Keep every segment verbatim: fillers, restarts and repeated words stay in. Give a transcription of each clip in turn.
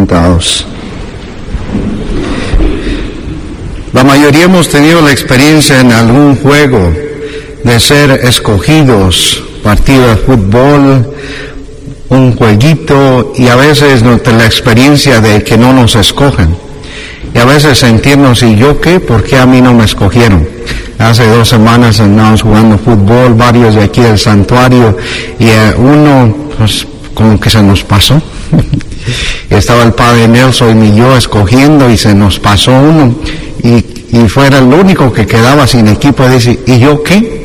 sentados. La mayoría hemos tenido la experiencia en algún juego de ser escogidos, partido de fútbol, un jueguito, y a veces no tenemos la experiencia de que no nos escogen. Y a veces sentirnos, ¿y yo qué? ¿Por qué a mí no me escogieron? Hace dos semanas andábamos jugando fútbol, varios de aquí del santuario, y eh, uno, pues, como que se nos pasó. Estaba el padre Nelson y yo escogiendo, y se nos pasó uno, y, y fuera el único que quedaba sin equipo, dice, ¿y yo qué?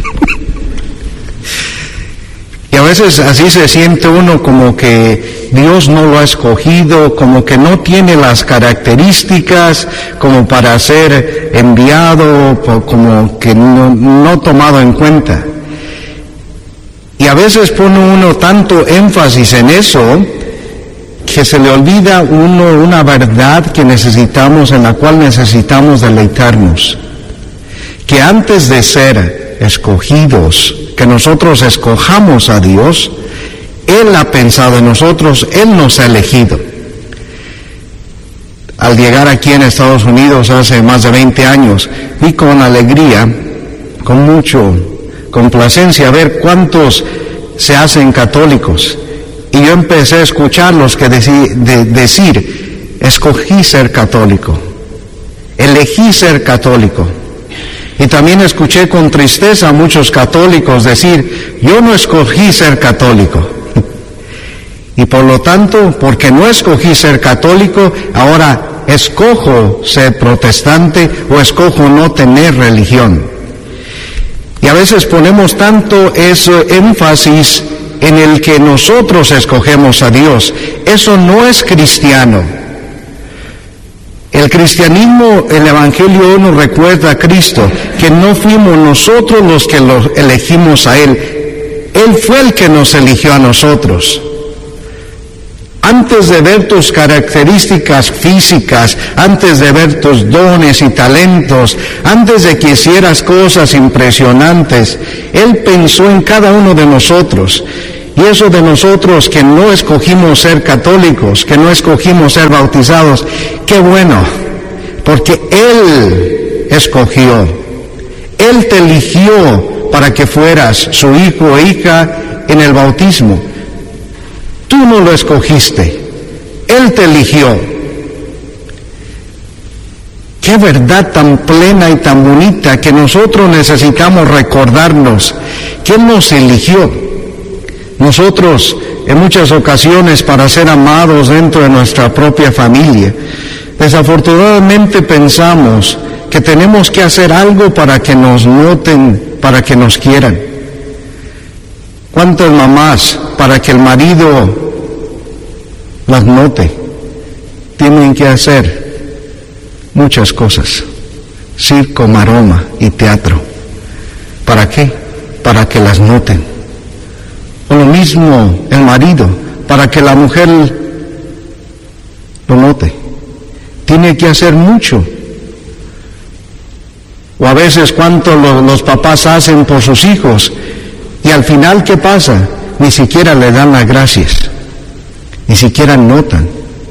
Y a veces así se siente uno, como que Dios no lo ha escogido, como que no tiene las características como para ser enviado, como que no, no tomado en cuenta. Y a veces pone uno tanto énfasis en eso, que se le olvida uno una verdad que necesitamos, en la cual necesitamos deleitarnos. Que antes de ser escogidos, que nosotros escojamos a Dios, Él ha pensado en nosotros, Él nos ha elegido. Al llegar aquí en Estados Unidos hace más de veinte años, vi con alegría, con mucho complacencia, ver cuántos se hacen católicos. Y yo empecé a escucharlos que deci- de decir, escogí ser católico, elegí ser católico. Y también escuché con tristeza a muchos católicos decir, yo no escogí ser católico. Y por lo tanto, porque no escogí ser católico, ahora escojo ser protestante o escojo no tener religión. Y a veces ponemos tanto ese énfasis en el que nosotros escogemos a Dios. Eso no es cristiano. El cristianismo, el Evangelio nos recuerda a Cristo, que no fuimos nosotros los que lo elegimos a Él. Él fue el que nos eligió a nosotros. Antes de ver tus características físicas, antes de ver tus dones y talentos, antes de que hicieras cosas impresionantes, Él pensó en cada uno de nosotros. Y eso de nosotros que no escogimos ser católicos, que no escogimos ser bautizados, qué bueno, porque Él escogió, Él te eligió para que fueras su hijo o hija en el bautismo. Tú no lo escogiste, Él te eligió. Qué verdad tan plena y tan bonita que nosotros necesitamos recordarnos que Él nos eligió. Nosotros, en muchas ocasiones, para ser amados dentro de nuestra propia familia, desafortunadamente pensamos que tenemos que hacer algo para que nos noten, para que nos quieran. ¿Cuántas mamás, para que el marido las note, tienen que hacer muchas cosas? Circo, maroma y teatro. ¿Para qué? Para que las noten. O lo mismo el marido, para que la mujer lo note. Tiene que hacer mucho. O a veces cuánto lo, los papás hacen por sus hijos, y al final, ¿qué pasa? Ni siquiera le dan las gracias, ni siquiera notan.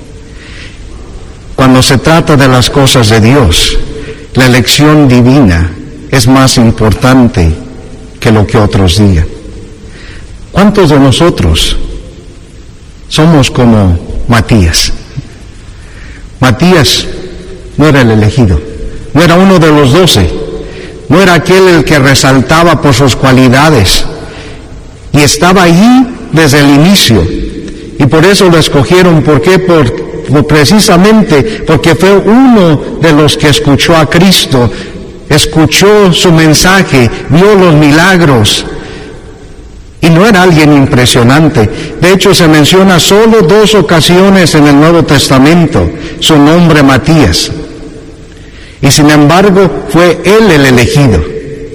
Cuando se trata de las cosas de Dios, la elección divina es más importante que lo que otros digan. ¿Cuántos de nosotros somos como Matías? Matías no era el elegido, no era uno de los doce, no era aquel el que resaltaba por sus cualidades, y estaba allí desde el inicio, y por eso lo escogieron. ¿Por qué? Por, por precisamente porque fue uno de los que escuchó a Cristo, escuchó su mensaje, vio los milagros. Y no era alguien impresionante. De hecho, se menciona solo dos ocasiones en el Nuevo Testamento su nombre Matías. Y sin embargo, fue él el elegido.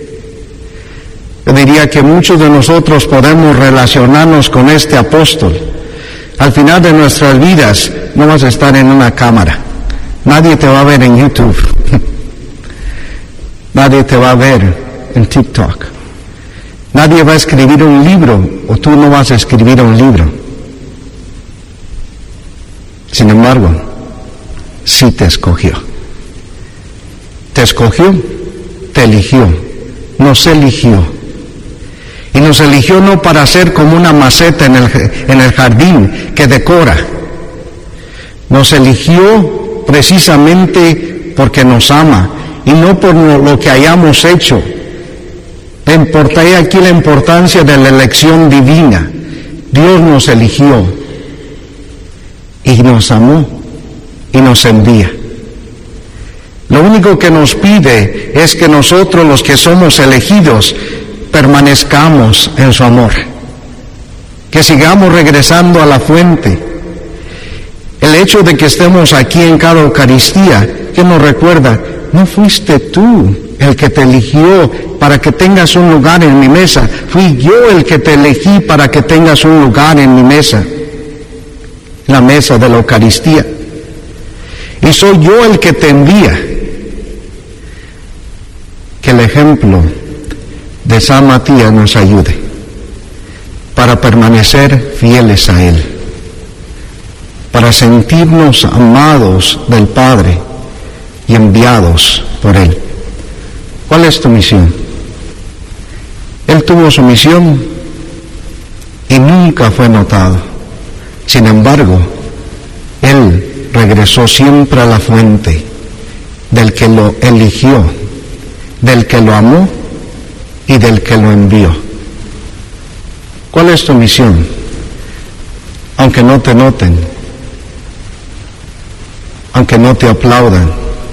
Yo diría que muchos de nosotros podemos relacionarnos con este apóstol. Al final de nuestras vidas, no vas a estar en una cámara. Nadie te va a ver en YouTube. Nadie te va a ver en TikTok. Nadie va a escribir un libro, o tú no vas a escribir un libro. Sin embargo, sí te escogió. Te escogió, te eligió, nos eligió. Y nos eligió no para ser como una maceta en el, en el jardín que decora. Nos eligió precisamente porque nos ama y no por lo que hayamos hecho. Le importa aquí la importancia de la elección divina. Dios nos eligió y nos amó y nos envía. Lo único que nos pide es que nosotros, los que somos elegidos, permanezcamos en su amor, que sigamos regresando a la fuente. El hecho de que estemos aquí en cada Eucaristía, que nos recuerda, no fuiste tú el que te eligió para que tengas un lugar en mi mesa, fui yo el que te elegí para que tengas un lugar en mi mesa, la mesa de la Eucaristía, y soy yo el que te envía. Que el ejemplo de San Matías nos ayude para permanecer fieles a Él, para sentirnos amados del Padre y enviados por Él. ¿Cuál es tu misión? Él tuvo su misión y nunca fue notado. Sin embargo, Él regresó siempre a la fuente del que lo eligió, del que lo amó y del que lo envió. ¿Cuál es tu misión? Aunque no te noten, aunque no te aplaudan,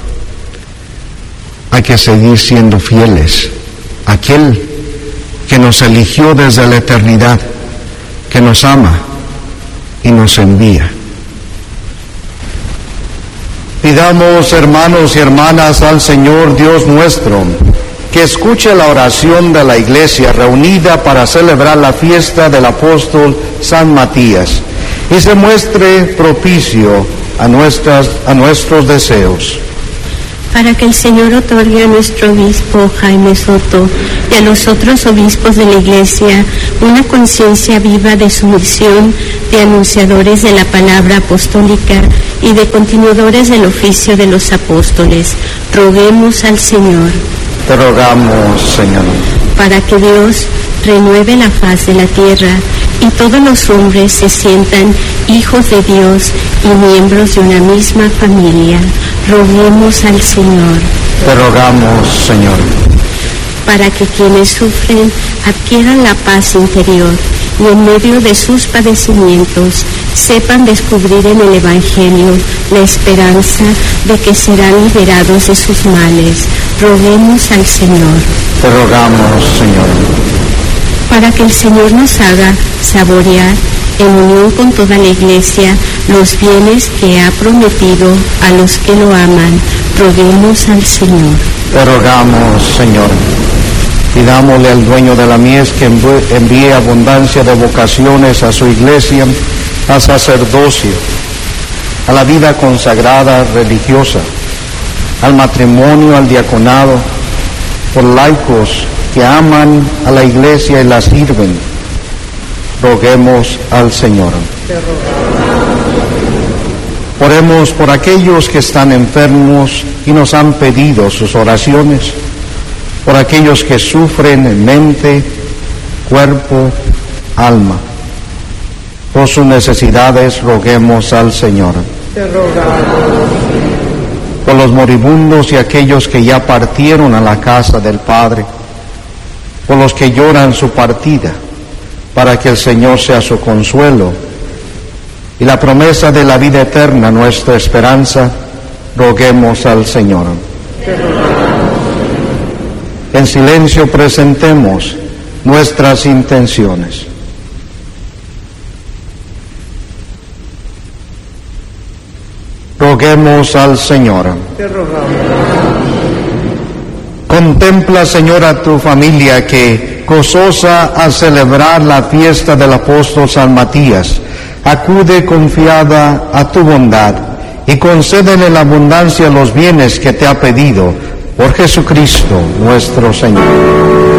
hay que seguir siendo fieles a aquel que nos eligió desde la eternidad, que nos ama y nos envía. Pidamos, hermanos y hermanas, al Señor Dios nuestro, que escuche la oración de la Iglesia reunida para celebrar la fiesta del apóstol San Matías y se muestre propicio a, nuestras, a nuestros deseos. Para que el Señor otorgue a nuestro obispo Jaime Soto y a los otros obispos de la Iglesia una conciencia viva de su misión de anunciadores de la palabra apostólica y de continuadores del oficio de los apóstoles. Roguemos al Señor. Te rogamos, Señor. Para que Dios renueve la faz de la tierra y todos los hombres se sientan hijos de Dios y miembros de una misma familia. Roguemos al Señor. Te rogamos, Señor. Para que quienes sufren adquieran la paz interior y en medio de sus padecimientos sepan descubrir en el Evangelio la esperanza de que serán liberados de sus males. Roguemos al Señor. Te rogamos, Señor. Para que el Señor nos haga saborear en unión con toda la Iglesia los bienes que ha prometido a los que lo aman. Roguemos al Señor. Te rogamos, Señor. Pidámosle al dueño de la mies que envíe abundancia de vocaciones a su Iglesia, al sacerdocio, a la vida consagrada religiosa, al matrimonio, al diaconado, por laicos que aman a la Iglesia y la sirven. Roguemos al Señor. Oremos por aquellos que están enfermos y nos han pedido sus oraciones, por aquellos que sufren en mente, cuerpo, alma. Por sus necesidades roguemos al Señor. Te rogamos. Por los moribundos y aquellos que ya partieron a la casa del Padre, por los que lloran su partida, para que el Señor sea su consuelo y la promesa de la vida eterna nuestra esperanza, roguemos al Señor. Te rogamos. En silencio presentemos nuestras intenciones. Roguemos al Señor. Te rogamos. Contempla, Señor, a tu familia que, gozosa a celebrar la fiesta del apóstol San Matías, acude confiada a tu bondad y concédele en abundancia los bienes que te ha pedido por Jesucristo nuestro Señor.